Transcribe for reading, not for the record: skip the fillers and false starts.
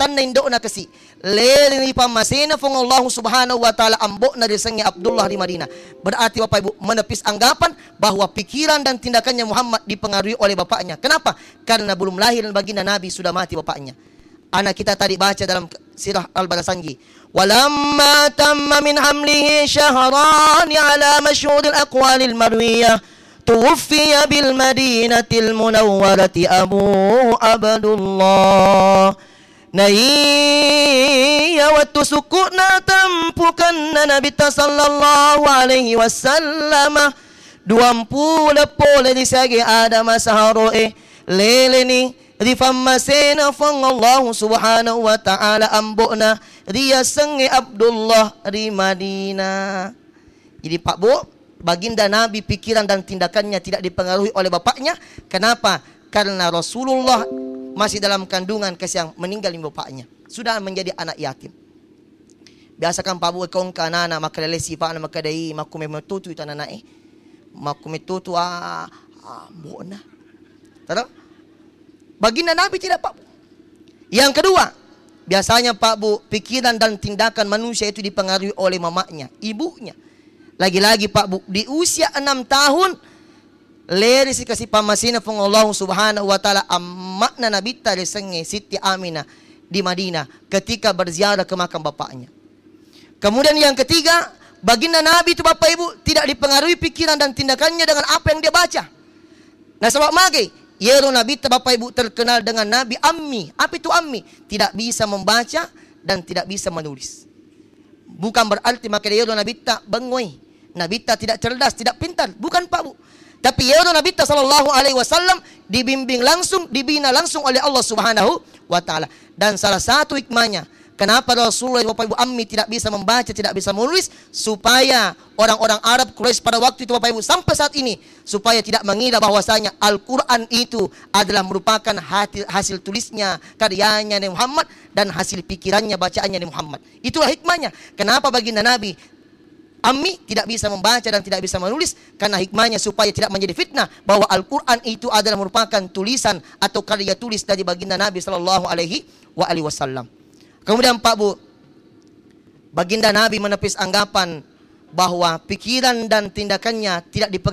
tan na indo na kasi lele ni pamasina fong Allah subhanahu wa ta'ala ambo na disangnya Abdullah di Madinah. Berarti Bapak Ibu menepis anggapan bahwa pikiran dan tindakannya Muhammad dipengaruhi oleh bapaknya. Kenapa? Karena belum lahir dan baginda Nabi sudah mati bapaknya. Anak kita tadi baca dalam sirah Al-Balasanji, walamma tamma min hamlihi syahrani ala masyhuril aqwalil marwiyah tuwfiya bil madinatil munawwarati Abu Abdullah. Naiya waktu sukuna tampukan Nabi sallallahu alaihi wasallam 20 pole di sagi ada masaharoe lele ni rifamasena fang Allah subhanahu wa ta'ala ambona dia sengi Abdullah di Madinah. Jadi Pak Bu, baginda Nabi pikiran dan tindakannya tidak dipengaruhi oleh bapaknya. Kenapa? Karena Rasulullah masih dalam kandungan yang meninggal bapaknya, sudah menjadi anak yatim. Biasa kan Pak Bu kong kanana makalelesi pa na makadai makumetutu itu anak makumetutu bona. Tahu? Baginda Nabi tidak Pak Bu. Yang kedua, biasanya Pak Bu, pikiran dan tindakan manusia itu dipengaruhi oleh mamanya, ibunya. Lagi-lagi Pak Bu, di usia 6 tahun leri si kasih pamasina fong Allah subhanahu wa ta'ala amakna Nabi tadi sengi Siti Aminah di Madinah ketika berziarah ke makam bapaknya. Kemudian yang ketiga, baginda Nabi itu Bapak Ibu tidak dipengaruhi pikiran dan tindakannya dengan apa yang dia baca. Nah sebab mage, Yero Nabi Bapak Ibu terkenal dengan Nabi Ammi. Apa itu Ammi? Tidak bisa membaca dan tidak bisa menulis. Bukan berarti maka Yero Nabi tak bengoi. Nabi tidak cerdas, tidak pintar. Bukan Pak Bu. Tapi Yero Nabi sallallahu alaihi wasallam dibimbing langsung, dibina langsung oleh Allah subhanahu wa ta'ala. Dan salah satu hikmahnya, kenapa Rasulullah Bapak Ibu Ammi tidak bisa membaca, tidak bisa menulis, supaya orang-orang Arab Quraisy pada waktu itu Bapak Ibu sampai saat ini, supaya tidak mengira bahwasanya Al-Quran itu adalah merupakan hasil tulisnya, karyanya Nabi Muhammad dan hasil pikirannya, bacaannya Nabi Muhammad. Itulah hikmahnya. Kenapa baginda Nabi Ammi tidak bisa membaca dan tidak bisa menulis? Karena hikmahnya supaya tidak menjadi fitnah bahwa Al-Quran itu adalah merupakan tulisan atau karya tulis dari baginda Nabi sallallahu alaihi wasallam. Kemudian Pak Bu, baginda Nabi menepis anggapan bahwa pikiran dan tindakannya tidak dipengaruhi